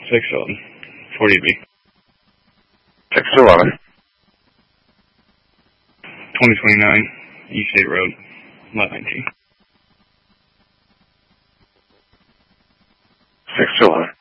611. 40B. 611. 2029 East State Road, Lot 19. 611.